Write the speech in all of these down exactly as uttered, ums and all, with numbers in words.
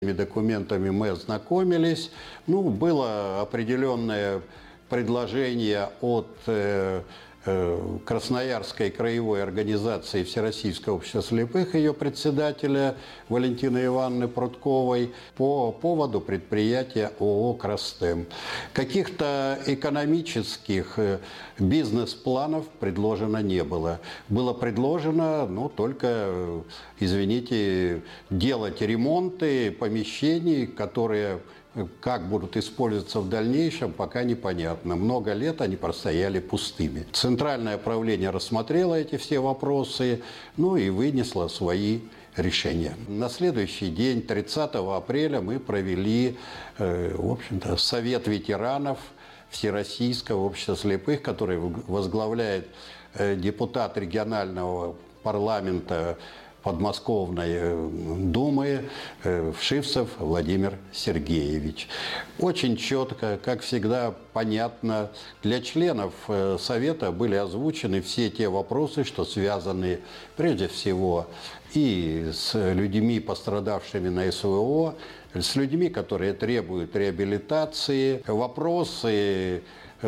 Документами мы ознакомились. Ну, было определенное предложение от э, э, Красноярской краевой организации Всероссийского общества слепых, ее председателя Валентины Ивановны Прудковой, по поводу предприятия ООО «Крастем». Каких-то экономических э, бизнес-планов предложено не было. Было предложено, ну, только, извините, делать ремонты помещений, которые как будут использоваться в дальнейшем, пока непонятно. Много лет они простояли пустыми. Центральное правление рассмотрело эти все вопросы, ну и вынесло свои решения. На следующий день, тридцатого апреля, мы провели, э, в общем-то, Совет ветеранов Всероссийского общества слепых, который возглавляет э, депутат регионального парламента Подмосковной думы Вшивцев Владимир Сергеевич. Очень четко, как всегда, понятно, для членов Совета были озвучены все те вопросы, что связаны прежде всего и с людьми, пострадавшими на СВО, с людьми, которые требуют реабилитации, вопросы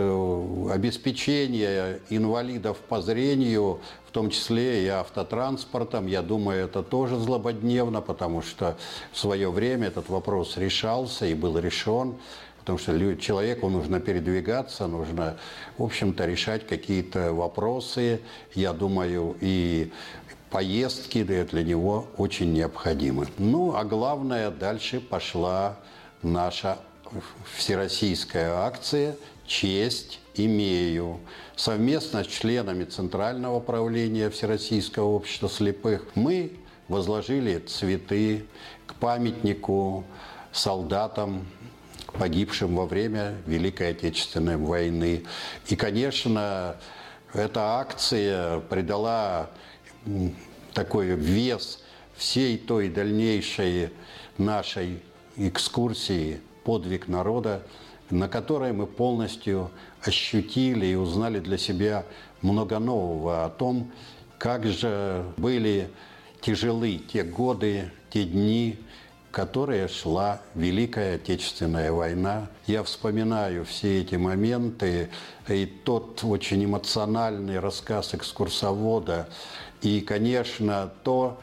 обеспечения инвалидов по зрению, в том числе и автотранспортом. Я думаю, это тоже злободневно, потому что в свое время этот вопрос решался и был решен, потому что человеку нужно передвигаться, нужно, в общем-то, решать какие-то вопросы. Я думаю, и поездки для него очень необходимы. Ну, а главное, дальше пошла наша всероссийская акция «Честь имею». Совместно с членами Центрального правления Всероссийского общества слепых мы возложили цветы к памятнику солдатам, погибшим во время Великой Отечественной войны. И, конечно, эта акция придала такой вес всей той дальнейшей нашей экскурсии «Подвиг народа», на которой мы полностью ощутили и узнали для себя много нового о том, как же были тяжелы те годы, те дни, в которые шла Великая Отечественная война. Я вспоминаю все эти моменты и тот очень эмоциональный рассказ экскурсовода, и, конечно, то,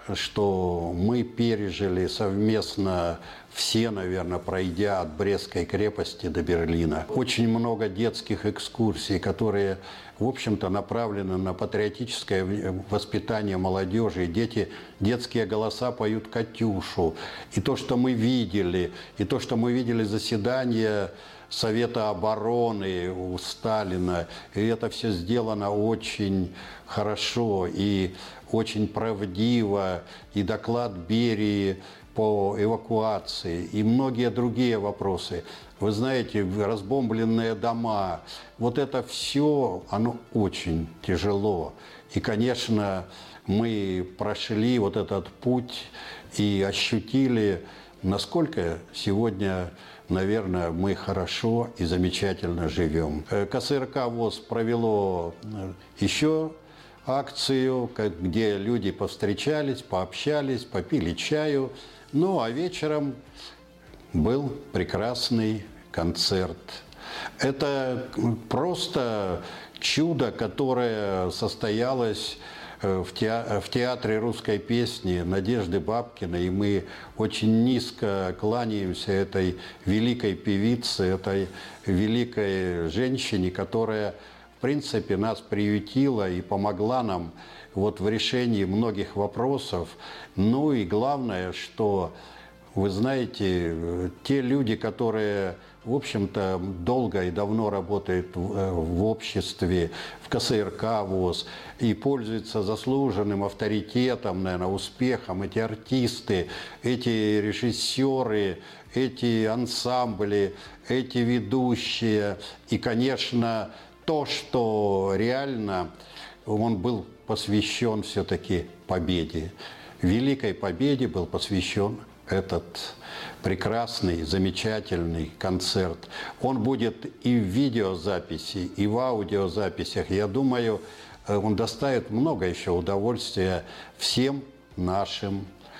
что мы пережили совместно все, наверное, пройдя от Брестской крепости до Берлина. Очень много детских экскурсий, которые, в общем-то, направлены на патриотическое воспитание молодежи. И дети, детские голоса поют «Катюшу». И то, что мы видели, и то, что мы видели заседание Совета обороны у Сталина, и это все сделано очень хорошо и очень правдиво, и доклад Берии по эвакуации, и многие другие вопросы. Вы знаете, разбомбленные дома, вот это все, оно очень тяжело. И, конечно, мы прошли вот этот путь и ощутили, насколько сегодня, наверное, мы хорошо и замечательно живем. КСРК ВОС провело еще акцию, где люди повстречались, пообщались, попили чаю. Ну, а вечером был прекрасный концерт. Это просто чудо, которое состоялось в театре русской песни Надежды Бабкиной. И мы очень низко кланяемся этой великой певице, этой великой женщине, которая, в принципе, нас приютила и помогла нам вот в решении многих вопросов. Ну и главное, что, вы знаете, те люди, которые, в общем-то, долго и давно работают в, в обществе, в КСРК ВОС, и пользуются заслуженным авторитетом, наверное, успехом, эти артисты, эти режиссеры, эти ансамбли, эти ведущие, и, конечно, то, что реально он был посвящен все-таки победе. Великой победе был посвящен этот прекрасный, замечательный концерт. Он будет и в видеозаписи, и в аудиозаписях. Я думаю, он доставит много еще удовольствия всем нашим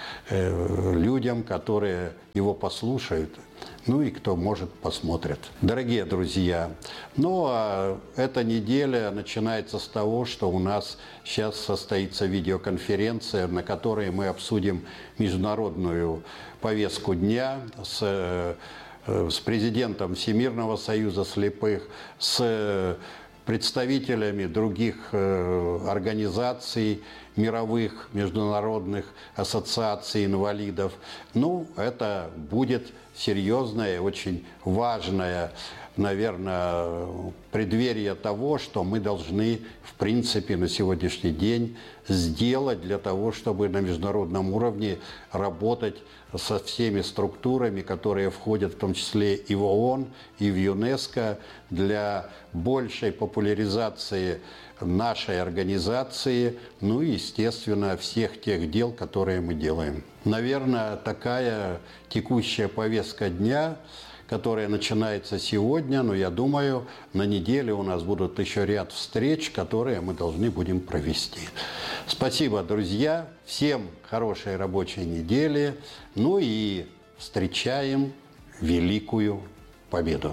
э, людям, которые его послушают, ну и кто может, посмотрит. Дорогие друзья, ну а эта неделя начинается с того, что у нас сейчас состоится видеоконференция, на которой мы обсудим международную повестку дня с, с президентом Всемирного союза слепых, с представителями других организаций, мировых, международных ассоциаций инвалидов. Ну, это будет серьезное, очень важное, наверное, преддверие того, что мы должны, в принципе, на сегодняшний день сделать для того, чтобы на международном уровне работать со всеми структурами, которые входят в том числе и в ООН, и в ЮНЕСКО, для большей популяризации нашей организации, ну и, естественно, всех тех дел, которые мы делаем. Наверное, такая текущая повестка дня, которая начинается сегодня, но я думаю, на неделе у нас будут еще ряд встреч, которые мы должны будем провести. Спасибо, друзья, всем хорошей рабочей недели, ну и встречаем великую победу.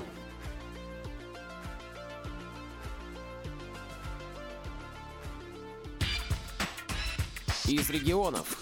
Из регионов.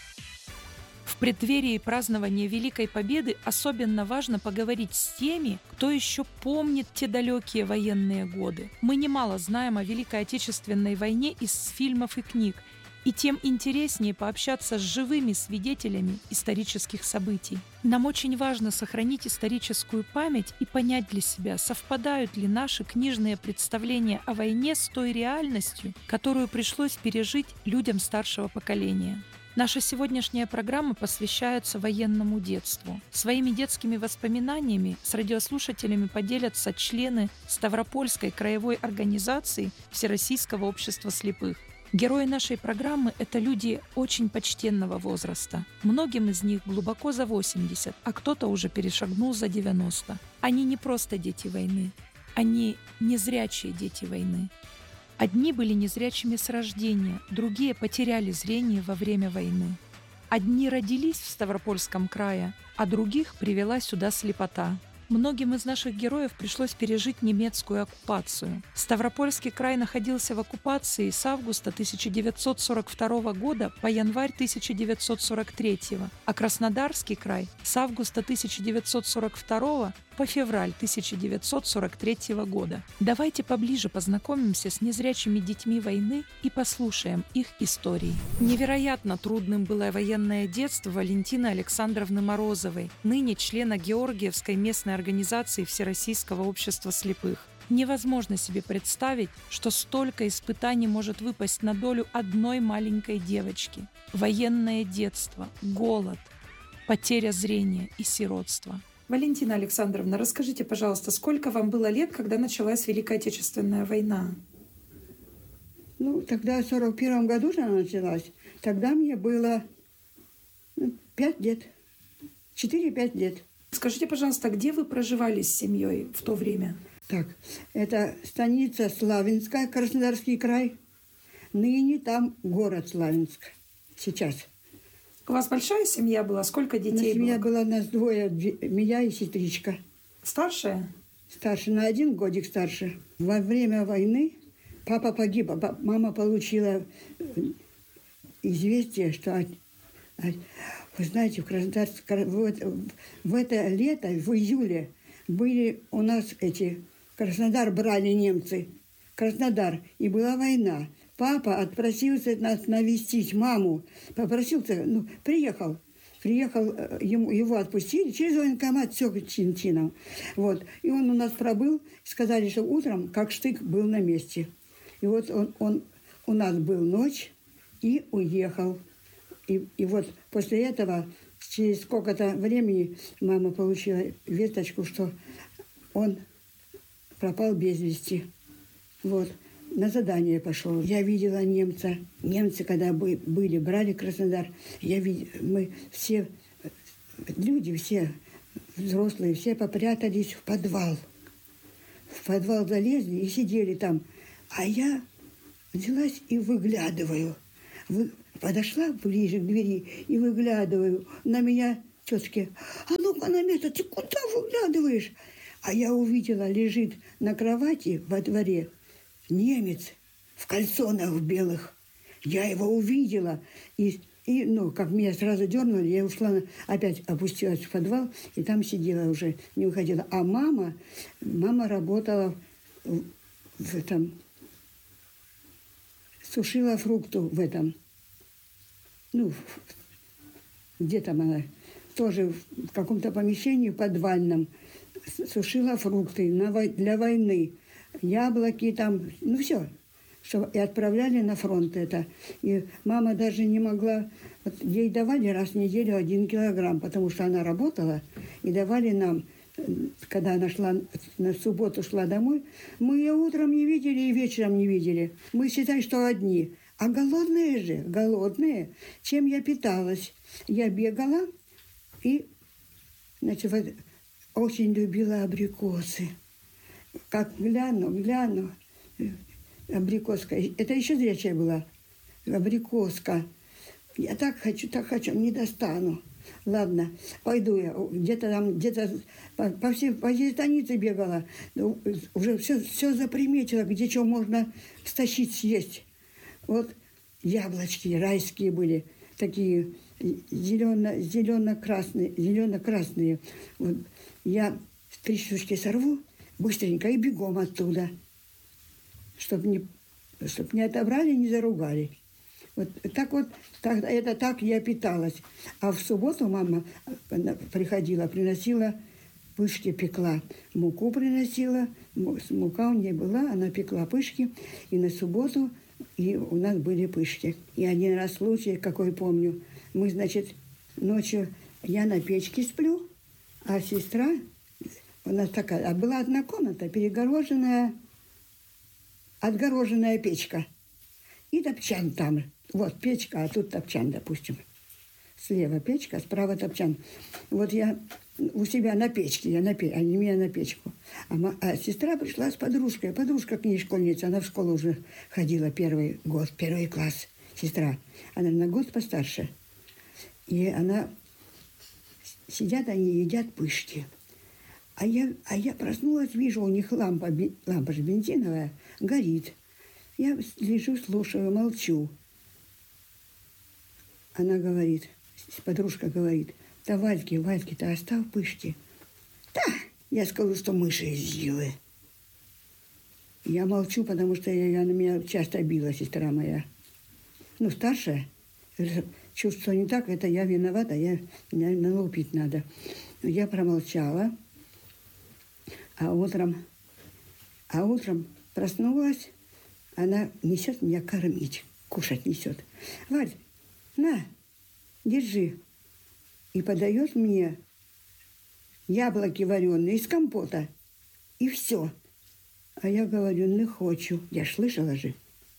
В преддверии празднования Великой Победы особенно важно поговорить с теми, кто еще помнит те далекие военные годы. Мы немало знаем о Великой Отечественной войне из фильмов и книг, и тем интереснее пообщаться с живыми свидетелями исторических событий. Нам очень важно сохранить историческую память и понять для себя, совпадают ли наши книжные представления о войне с той реальностью, которую пришлось пережить людям старшего поколения. Наша сегодняшняя программа посвящается военному детству. Своими детскими воспоминаниями с радиослушателями поделятся члены Ставропольской краевой организации Всероссийского общества слепых. Герои нашей программы – это люди очень почтенного возраста. Многим из них глубоко за восемьдесят, а кто-то уже перешагнул за девяносто. Они не просто дети войны, они незрячие дети войны. Одни были незрячими с рождения, другие потеряли зрение во время войны. Одни родились в Ставропольском крае, а других привела сюда слепота. Многим из наших героев пришлось пережить немецкую оккупацию. Ставропольский край находился в оккупации с августа тысяча девятьсот сорок второго года по январь тысяча девятьсот сорок третьего, а Краснодарский край с августа тысяча девятьсот сорок второго по февраль тысяча девятьсот сорок третьего года. Давайте поближе познакомимся с незрячими детьми войны и послушаем их истории. Невероятно трудным было военное детство Валентины Александровны Морозовой, ныне члена Георгиевской местной организации Всероссийского общества слепых. Невозможно себе представить, что столько испытаний может выпасть на долю одной маленькой девочки. Военное детство, голод, потеря зрения и сиротство. Валентина Александровна, расскажите, пожалуйста, сколько вам было лет, когда началась Великая Отечественная война? Ну, тогда в сорок первом году же она началась. Тогда мне было ну, пять лет. четыре-пять лет. Скажите, пожалуйста, где вы проживали с семьей в то время? Так, это станица Славянская, Краснодарский край. Ныне там город Славянск. Сейчас. У вас большая семья была? Сколько детей Семья было? была нас двое, меня и сестричка. Старшая? Старше, на один годик старше. Во время войны папа погиб, а мама получила известие, что... Вы знаете, в Краснодарском... Вот, в это лето, в июле, были у нас эти... Краснодар брали немцы. Краснодар. И была война. Папа отпросился нас навестить маму. Попросился, ну, приехал. Приехал, ему, его отпустили, через военкомат все чин-чином. Вот. И он у нас пробыл. Сказали, что утром, как штык, был на месте. И вот он, он у нас был ночь и уехал. И, и вот после этого, через сколько-то времени, мама получила весточку, что он пропал без вести. Вот. На задание пошел. Я видела немца. Немцы, когда были, брали Краснодар, я видела, мы все, люди все, взрослые, все попрятались в подвал. В подвал залезли и сидели там. А я взялась и выглядываю. Вы, Подошла ближе к двери и выглядываю. На меня тетки: а ну-ка на место, ты куда выглядываешь? А я увидела, лежит на кровати во дворе немец в кальсонах белых. Я его увидела. И, и ну, как меня сразу дернули, я ушла, опять опустилась в подвал, и там сидела уже, не уходила. А мама, мама работала в, в этом, сушила фрукты в этом, ну, где там она, тоже в каком-то помещении подвальном, сушила фрукты для войны, яблоки там, ну все. Что, и отправляли на фронт это. И мама даже не могла... Вот ей давали раз в неделю один килограмм, потому что она работала, и давали нам, когда она шла, на субботу шла домой, мы ее утром не видели и вечером не видели. Мы считаем, что одни. А голодные же, голодные. Чем я питалась? Я бегала и, значит, вот, очень любила абрикосы. Как гляну, гляну... Абрикоска. Это еще зрячая была. Абрикоска. Я так хочу, так хочу, не достану. Ладно, пойду я. Где-то там, где-то по, по всей, по всей станице бегала. Уже все, все заприметила, где что можно стащить, съесть. Вот яблочки райские были. Такие зелено, зелено-красные. Зелено-красные. Вот. Я три штучки сорву быстренько и бегом оттуда. Чтобы не, чтоб не отобрали, не заругали. Вот так вот, так, это так я питалась. А в субботу мама приходила, приносила, пышки пекла. Муку приносила, мука у нее была, она пекла пышки. И на субботу и у нас были пышки. И один раз случай, какой помню, мы, значит, ночью, я на печке сплю, а сестра, у нас такая, а была одна комната, перегороженная, отгороженная печка. И топчан там. Вот печка, а тут топчан, допустим. Слева печка, справа топчан. Вот я у себя на печке, я на печке, а не меня на печку. А, ма, а сестра пришла с подружкой. Подружка к ней школьница, она в школу уже ходила первый год, первый класс. Сестра. Она на год постарше. И она... Сидят они, едят пышки. А я, а я проснулась, вижу, у них лампа, лампа же бензиновая, горит. Я лежу, слушаю, молчу. Она говорит, подружка говорит: да Вальки, Вальки, ты оставь пышки. Да, я скажу, что мыши съели. Я молчу, потому что я, она меня часто била, сестра моя. Ну, старшая. Чувство не так, это я виновата, я, меня налупить надо. Я промолчала. А утром, а утром проснулась, она несет меня кормить, кушать несет. Валь, на, держи. И подает мне яблоки вареные из компота. И все. А я говорю, не хочу. Я ж слышала же.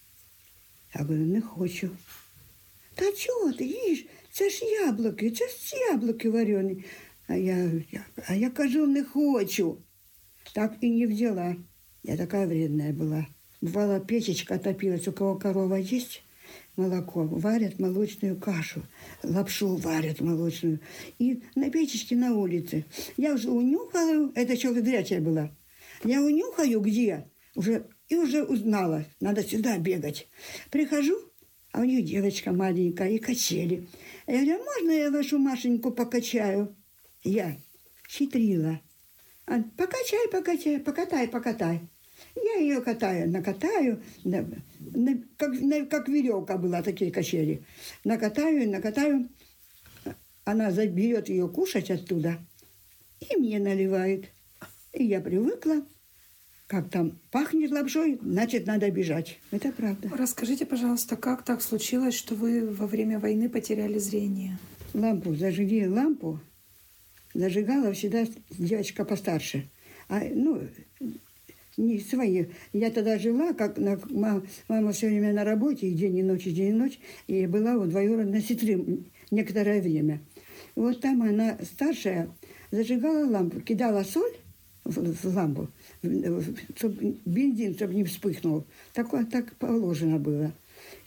Я говорю, не хочу. Та чого ти їш? Це ж яблуки, це ж яблуки варені. А я, я, а я кажу, не хочу. Так и не взяла. Я такая вредная была. Бывало, печечка топилась, у кого корова есть, молоко, варят молочную кашу, лапшу варят молочную. И на печечке на улице. Я уже унюхала, это еще зрячая была. Я унюхаю, где, уже, и уже узнала, надо сюда бегать. Прихожу, а у нее девочка маленькая и качели. Я говорю, можно я вашу Машеньку покачаю? Я хитрила. А, покачай, покачай, покатай, покатай. Я ее катаю, накатаю, на, на, как, на, как веревка была, такие качели. Накатаю, накатаю. Она заберет ее кушать оттуда и мне наливает. И я привыкла. Как там пахнет лапшой, значит, надо бежать. Это правда. Расскажите, пожалуйста, как так случилось, что вы во время войны потеряли зрение? Лампу, зажгли лампу. Зажигала всегда девочка постарше. А, ну, не свои. Я тогда жила, как на, мама, мама все время на работе, и день и ночь, и день и ночь. И была у двоюродной сестры некоторое время. И вот там она старшая зажигала лампу, кидала соль в, в лампу, чтобы бензин, чтобы не вспыхнул. Такое так положено было.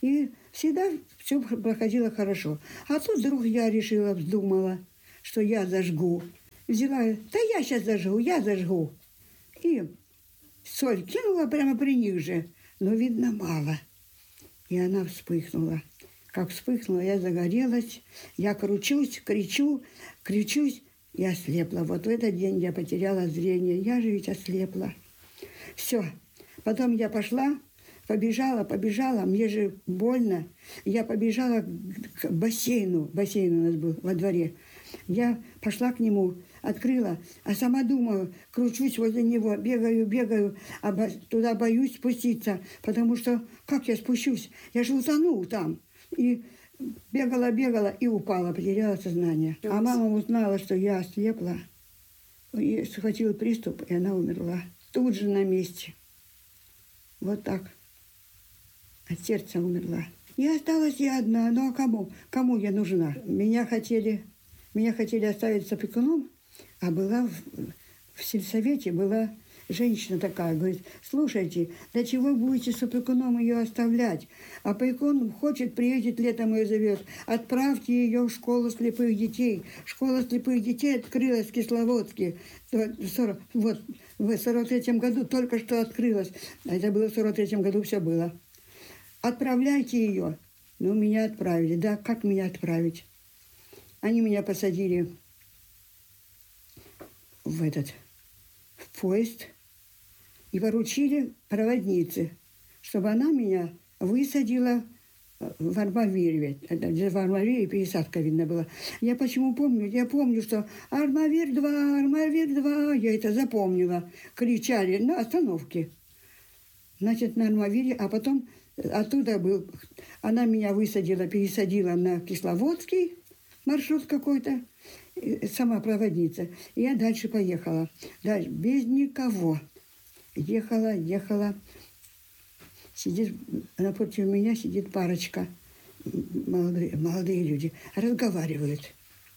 И всегда все проходило хорошо. А тут вдруг я решила, вздумала, что я зажгу. Взяла, да я сейчас зажгу, я зажгу. И соль кинула прямо при них же. Но, видно, мало. И она вспыхнула. Как вспыхнула, я загорелась. Я кручусь, кричу, кричусь и ослепла. Вот в этот день я потеряла зрение. Я же ведь ослепла. Все. Потом я пошла, побежала, побежала. Мне же больно. Я побежала к бассейну. Бассейн у нас был во дворе. Я пошла к нему, открыла, а сама думаю, кручусь возле него, бегаю, бегаю, а бо- туда боюсь спуститься, потому что как я спущусь? Я же утону там. И бегала, бегала и упала, потеряла сознание. А мама узнала, что я ослепла, и схватил приступ, и она умерла. Тут же на месте. Вот так. От сердца умерла. И осталась я одна. Ну а кому? Кому я нужна? Меня хотели... Меня хотели оставить с опекуном, а была в, в сельсовете была женщина такая, говорит, слушайте, для чего будете с опекуном ее оставлять? Опекун хочет, приедет, летом ее зовет, отправьте ее в школу слепых детей. Школа слепых детей открылась в Кисловодске. Вот, в сорок третьем году только что открылась. Это было в сорок третьем году, все было. Отправляйте ее. Ну, меня отправили. Да, как меня отправить? Они меня посадили в этот в поезд и поручили проводнице, чтобы она меня высадила в Армавире. Это где в Армавире пересадка видно была. Я почему помню? Я помню, что Армавир два, Армавир два. Я это запомнила. Кричали на остановке. Значит, на Армавире, а потом оттуда был... Она меня высадила, пересадила на Кисловодский маршрут какой-то, сама проводница. И я дальше поехала. Дальше, без никого. Ехала, ехала. Сидит, напротив меня сидит парочка. Молодые, молодые люди. Разговаривают.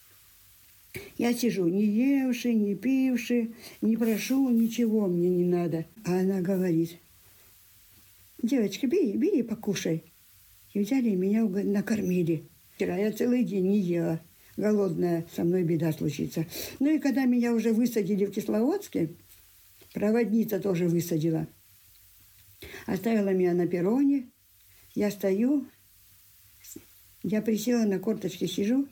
Я сижу, не евши, не пивши, не прошу, ничего мне не надо. А она говорит, девочка, бери, бери, покушай. И взяли и меня накормили. Вчера я целый день не ела. Голодная, со мной беда случится. Ну и когда меня уже высадили в Кисловодске, проводница тоже высадила. Оставила меня на перроне. Я стою, я присела на корточки, сижу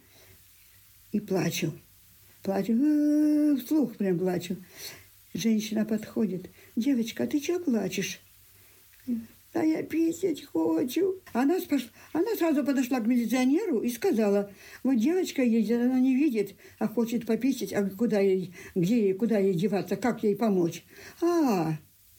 и плачу. Плачу, вслух прям плачу. Женщина подходит. Девочка, а ты чего плачешь? Да я писать хочу. Она, спош... она сразу подошла к милиционеру и сказала, вот девочка едет, она не видит, а хочет пописать, а куда ей, где ей, куда ей деваться, как ей помочь? А,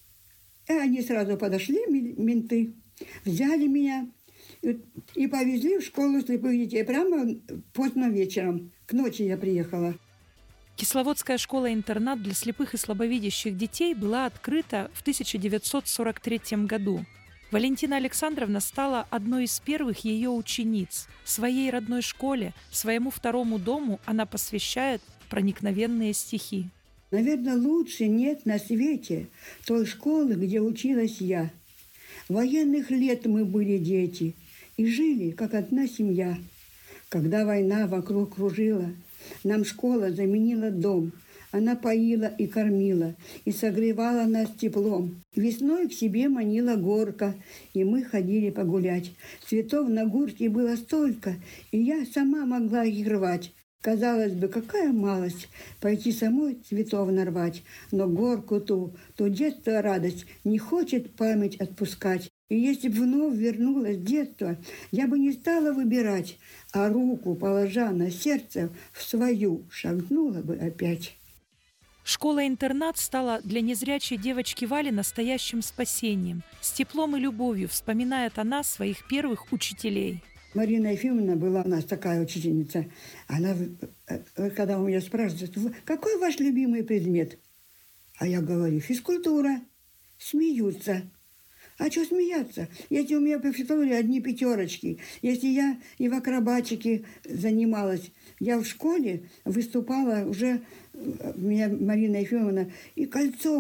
и они сразу подошли, менты, взяли меня и, и повезли в школу слепых детей. Прямо поздно вечером, к ночи я приехала. Кисловодская школа-интернат для слепых и слабовидящих детей была открыта в тысяча девятьсот сорок третьем году. Валентина Александровна стала одной из первых ее учениц. Своей родной школе, своему второму дому она посвящает проникновенные стихи. Наверное, лучше нет на свете той школы, где училась я. Военных лет мы были дети и жили, как одна семья. Когда война вокруг кружила, нам школа заменила дом. Она поила и кормила, и согревала нас теплом. Весной к себе манила горка, и мы ходили погулять. Цветов на горке было столько, и я сама могла их рвать. Казалось бы, какая малость пойти самой цветов нарвать, но горку ту, то детство радость не хочет память отпускать. И если бы вновь вернулось детство, я бы не стала выбирать, а руку, положа на сердце, в свою шагнула бы опять. Школа-интернат стала для незрячей девочки Вали настоящим спасением. С теплом и любовью вспоминает она своих первых учителей. Марина Ефимовна была у нас такая учительница. Она, когда у меня спрашивают, какой ваш любимый предмет? А я говорю, физкультура. Смеются. А что смеяться? Если у меня по физкультуре одни пятерочки, если я и в акробатике занималась, я в школе выступала уже, меня Марина Ефимовна, и кольцо,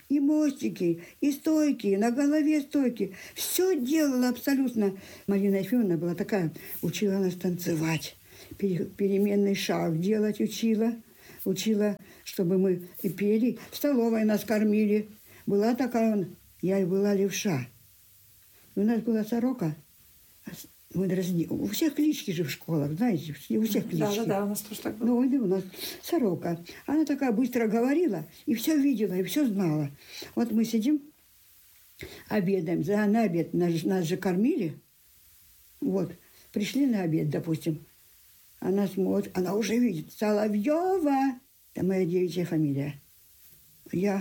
И мостики, и стойки, на голове стойки. Все делала абсолютно. Марина Ефимовна была такая, учила нас танцевать, переменный шаг делать учила. Учила, чтобы мы и пели. В столовой нас кормили. Была такая, я и была левша. У нас была сорока. Мы дразни... У всех клички же в школах, знаете, у всех клички. Да, да, да, у нас тоже так было. Ну, у нас сорока. Она такая быстро говорила, и все видела, и все знала. Вот мы сидим, обедаем. За на обед нас, нас же кормили. Вот. Пришли на обед, допустим. Она смотрит, она уже видит. Соловьева. Это моя девичья фамилия. Я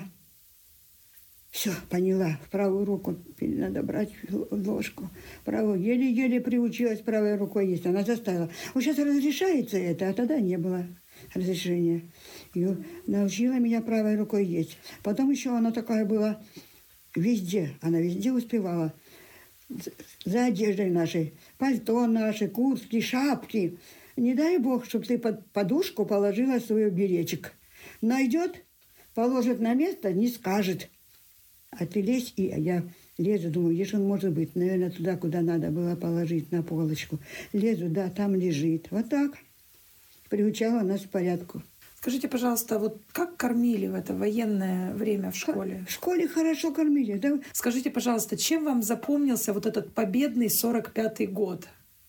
все поняла. В правую руку надо брать ложку. Правую еле-еле приучилась правой рукой есть. Она заставила. Вот сейчас разрешается это, а тогда не было разрешения. И научила меня правой рукой есть. Потом еще она такая была везде. Она везде успевала. За одеждой нашей. Пальто наши, куртки, шапки. Не дай бог, чтобы ты под подушку положила свой беречек. Найдет, положит на место, не скажет. А ты лезь, и я лезу, думаю, где же он может быть? Наверное, туда, куда надо было положить, на полочку. Лезу, да, там лежит. Вот так. Приучала нас к порядку. Скажите, пожалуйста, вот как кормили в это военное время в школе? В школе хорошо кормили. Да? Скажите, пожалуйста, чем вам запомнился вот этот победный сорок пятый год,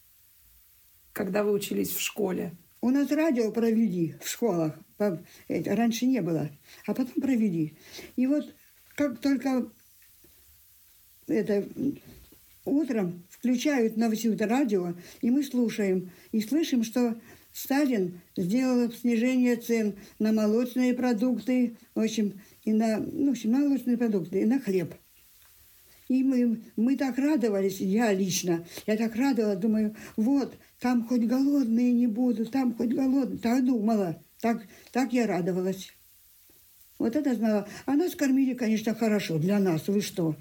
когда вы учились в школе? У нас радио провели в школах. Это раньше не было. А потом провели. И вот как только это утром включают на все это радио, и мы слушаем, и слышим, что Сталин сделал снижение цен на молочные продукты, в общем, и на, ну, в общем, на молочные продукты, и на хлеб. И мы, мы так радовались, я лично, я так радовалась, думаю, вот, там хоть голодные не будут, там хоть голодные. Так думала, так, так я радовалась. Вот это знала. А нас кормили, конечно, хорошо для нас. Вы что?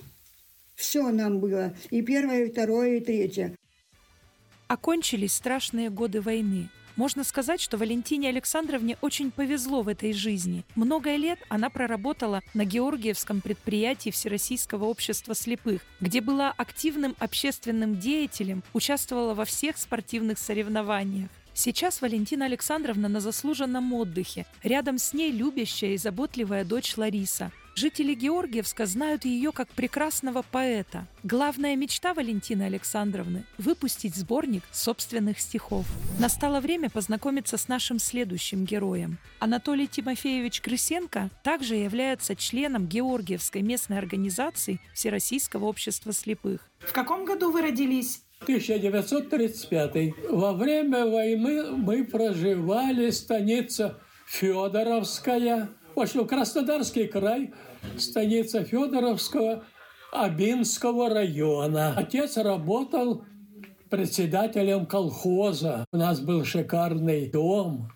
Все нам было. И первое, и второе, и третье. Окончились страшные годы войны. Можно сказать, что Валентине Александровне очень повезло в этой жизни. Много лет она проработала на Георгиевском предприятии Всероссийского общества слепых, где была активным общественным деятелем, участвовала во всех спортивных соревнованиях. Сейчас Валентина Александровна на заслуженном отдыхе. Рядом с ней любящая и заботливая дочь Лариса. Жители Георгиевска знают ее как прекрасного поэта. Главная мечта Валентины Александровны – выпустить сборник собственных стихов. Настало время познакомиться с нашим следующим героем. Анатолий Тимофеевич Крысенко также является членом Георгиевской местной организации Всероссийского общества слепых. В каком году вы родились? тысяча девятьсот тридцать пятый. Во время войны мы проживали в станице Федоровская, в общем, Краснодарский край, станица Федоровского Абинского района. Отец работал председателем колхоза. У нас был шикарный дом.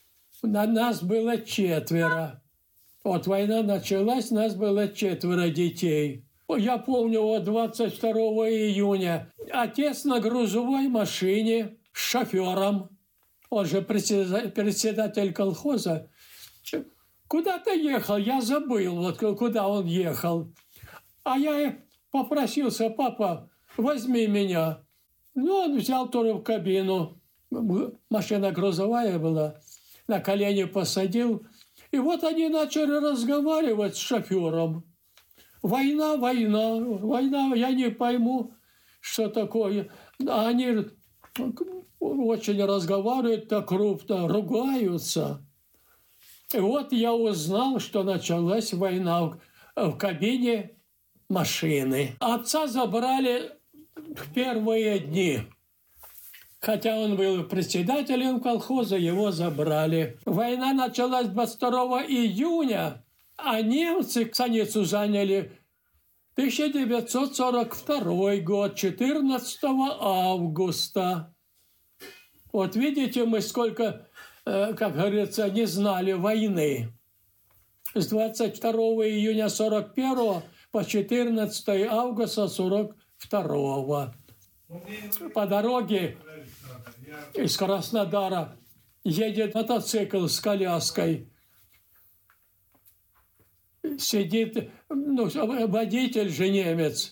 На нас было четверо. Вот война началась, нас было четверо детей. Я помню, вот двадцать второго июня отец на грузовой машине с шофером, он же председатель колхоза, куда-то ехал, я забыл, вот куда он ехал. А я попросился, папа, возьми меня. Ну, он взял тоже в кабину, машина грузовая была, на колени посадил. И вот они начали разговаривать с шофером. Война, война, война, я не пойму, что такое. Они очень разговаривают так крупно, ругаются. И вот я узнал, что началась война в кабине машины. Отца забрали в первые дни. Хотя он был председателем колхоза, его забрали. Война началась двадцать второго июня. А немцы станицу заняли тысяча девятьсот сорок второй год, четырнадцатого августа. Вот видите, мы сколько, как говорится, не знали войны. С двадцать второго июня сорок первого по четырнадцатого августа сорок второго. По дороге из Краснодара едет мотоцикл с коляской. сидит, ну, водитель же немец,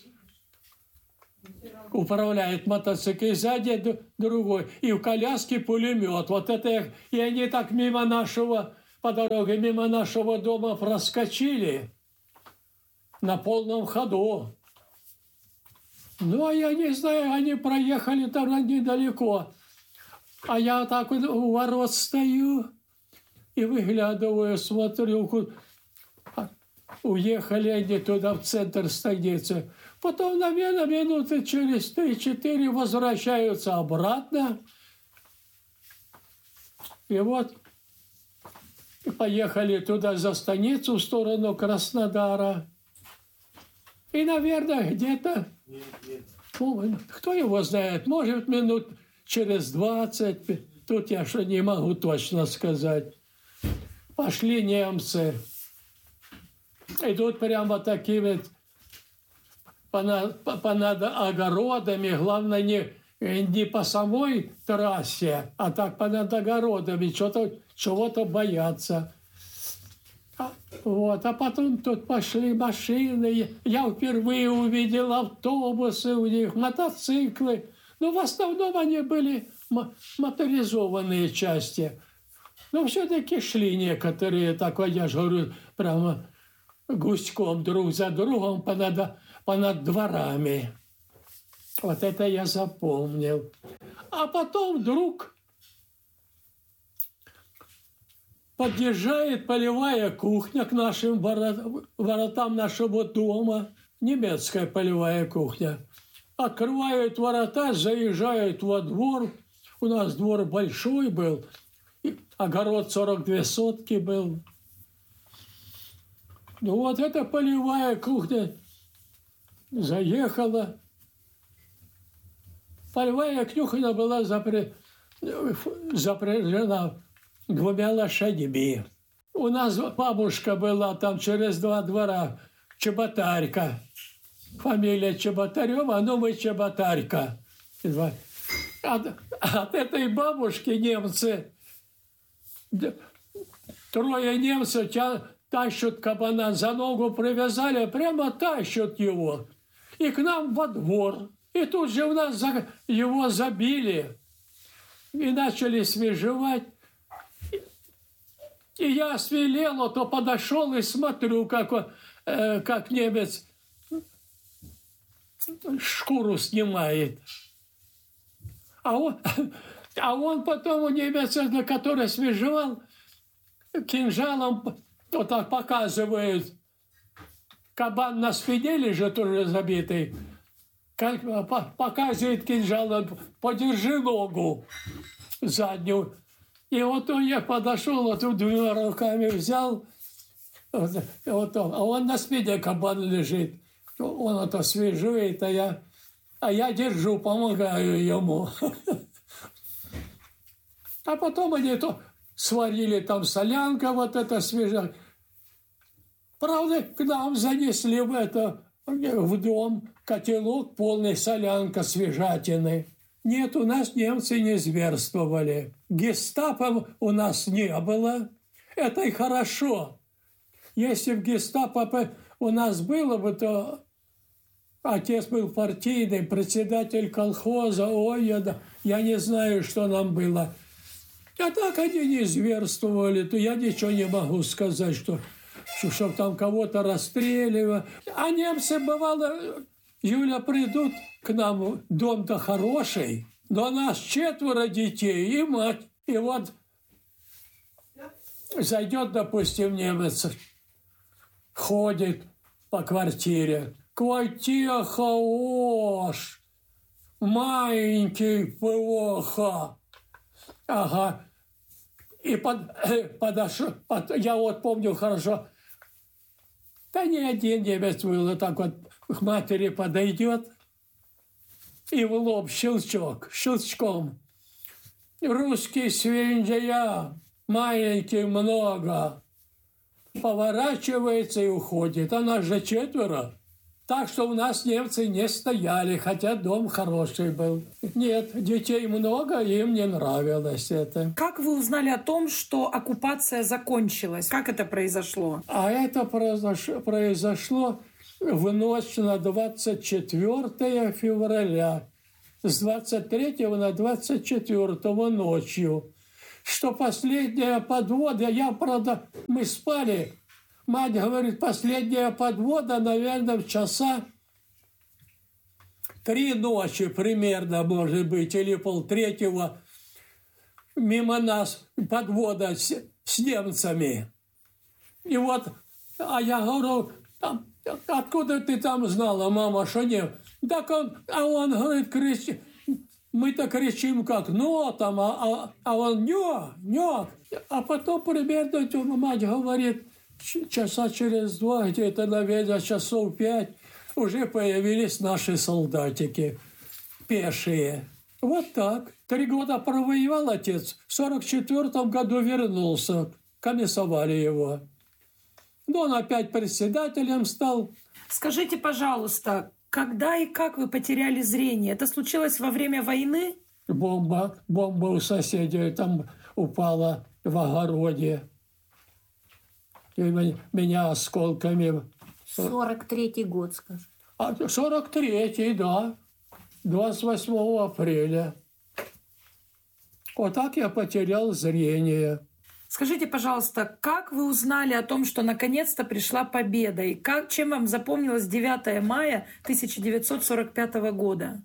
управляет мотоциклом, и сзади другой, и в коляске пулемет. Вот это, и они так мимо нашего, по дороге, мимо нашего дома проскочили на полном ходу. Ну, а я не знаю, они проехали там недалеко. А я так вот у ворот стою и выглядываю, смотрю, уехали они туда, в центр станицы. Потом, наверное, минуты через три-четыре возвращаются обратно. И вот поехали туда за станицу в сторону Краснодара. И, наверное, где-то, ну, кто его знает, может, минут через двадцать, тут я что не могу точно сказать. Пошли немцы. Идут прямо такими понад, понад огородами, главное, не, не по самой трассе, а так понад огородами, что-то, чего-то боятся. Вот, а потом тут пошли машины, я впервые увидел автобусы у них, мотоциклы. Но в основном они были моторизованные части. Но все-таки шли некоторые, так вот я же говорю, прямо гуськом друг за другом понад, понад дворами. Вот это я запомнил. А потом вдруг подъезжает полевая кухня к нашим воротам нашего дома, немецкая полевая кухня. Открывают ворота, заезжают во двор. У нас двор большой был, огород сорок две сотки был. Ну вот эта полевая кухня заехала. Полевая кухня была запре... запряжена двумя лошадьми. У нас бабушка была там через два двора, Чеботарька. Фамилия Чеботарева, но мы Чеботарька. От, от этой бабушки немцы, трое немцев тя, тащат кабана, за ногу привязали, прямо тащат его. И к нам во двор. И тут же у нас за, его забили. И начали свежевать. И я свелел, то подошел и смотрю, как, э, как немец шкуру снимает. А он, а он потом у немца, который свежевал, кинжалом вот так показывает. Кабан на спине лежит уже забитый. Показывает кинжалом, подержи ногу заднюю. И вот он, я подошел, вот двумя руками взял, вот, вот он, а он на спине кабан лежит. Он это свежует, а я, а я держу, помогаю ему. А потом они то сварили там солянка, вот это свежая. Правда, к нам занесли в это, в дом котелок полный солянка свежатины. Нет, у нас немцы не зверствовали. Гестапо у нас не было. Это и хорошо. Если в гестапо у нас было бы, то отец был партийный, председатель колхоза. Ой, я, я не знаю, что нам было. А так они не зверствовали, то я ничего не могу сказать, что, что там кого-то расстреливали. А немцы, бывало, Юля, придут к нам, дом-то хороший, но нас четверо детей и мать. И вот зайдет, допустим, немец, ходит по квартире. Квартира хорош, маленький, плохо. Ага. И под, подошел, под, я вот помню хорошо, да не один немец был, так вот к матери подойдет и в лоб щелчок, щелчком. Русский свинья, маленький много. Поворачивается и уходит. А нас же четверо. Так что у нас немцы не стояли, хотя дом хороший был. Нет, детей много, им не нравилось это. Как вы узнали о том, что оккупация закончилась? Как это произошло? А это произошло, произошло в ночь на двадцать четвёртое февраля. С двадцать третьего на двадцать четвёртое ночью. Что последняя подвода, я, правда, мы спали. Мать говорит, последняя подвода, наверное, в часа три ночи примерно, может быть, или полтретьего. Мимо нас подвода с, с немцами. И вот, а я говорю, откуда ты там знала, мама, что нет? Так он, а он говорит, кричит, мы-то кричим как, ну, там, а, а, а он, не, не. А потом примерно мать говорит, часа через два, где-то, наверное, часов пять, уже появились наши солдатики, пешие. Вот так. Три года провоевал отец, в сорок четвёртом году вернулся, комиссовали его. Но он опять председателем стал. Скажите, пожалуйста, когда и как вы потеряли зрение? Это случилось во время войны? Бомба, бомба у соседей там упала в огороде. И меня осколками. сорок третий год, скажи. А сорок третий, да. двадцать восьмого апреля. Вот так я потерял зрение. Скажите, пожалуйста, как вы узнали о том, что наконец-то пришла победа? И как, чем вам запомнилось девятое мая тысяча девятьсот сорок пятого года?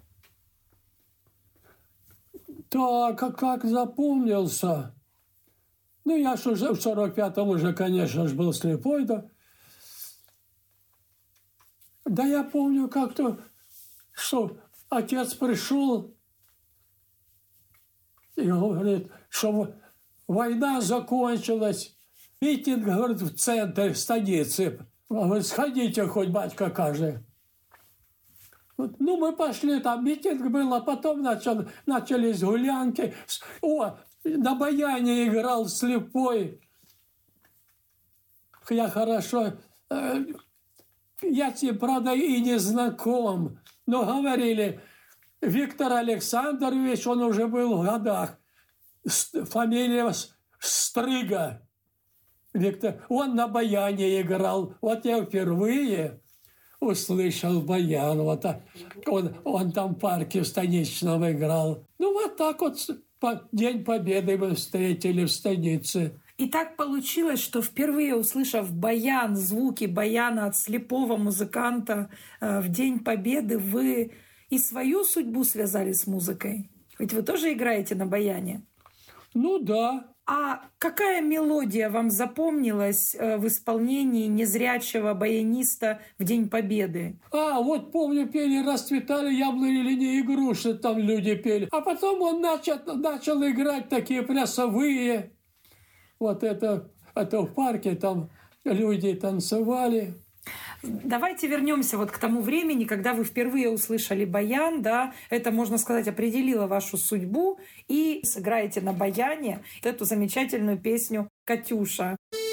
Так, как, как запомнился. Ну, я ж уже в сорок пятом уже, конечно же, был слепой, да. Да я помню как-то, что отец пришел и говорит, что война закончилась. Митинг, говорит, в центре станицы. Говорит, сходите хоть, батька каже. Ну, мы пошли, там митинг был, а потом начал, начались гулянки. О, на баяне играл слепой. Я хорошо... Я с ним, правда, и не знаком. Но говорили, Виктор Александрович, он уже был в годах. Фамилия Стрыга. Виктор. Он на баяне играл. Вот я впервые услышал баян. Вот он, он там в парке в станичном играл. Ну, вот так вот День Победы мы встретили в станице. И так получилось, что впервые услышав баян, звуки баяна от слепого музыканта в День Победы, вы и свою судьбу связали с музыкой? Ведь вы тоже играете на баяне? Ну да. А какая мелодия вам запомнилась в исполнении незрячего баяниста в День Победы? А, вот помню, пели «Расцветали яблони, линии и груши», там люди пели. А потом он начал, начал играть такие плясовые. Вот это, это в парке, там люди танцевали. Давайте вернемся вот к тому времени, когда вы впервые услышали баян, да, это, можно сказать, определило вашу судьбу, и сыграете на баяне эту замечательную песню «Катюша».